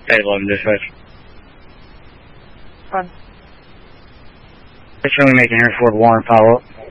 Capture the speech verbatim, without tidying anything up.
eight eleven dispatch. Fun. Just showing making Air Fort Warren follow up.